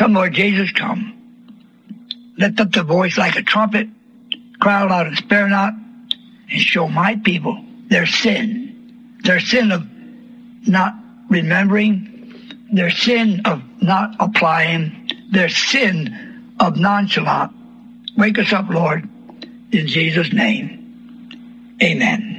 Come, Lord Jesus, come. Lift up the voice like a trumpet, cry aloud and spare not, and show my people their sin of not remembering, their sin of not applying, their sin of nonchalant. Wake us up, Lord, in Jesus' name. Amen.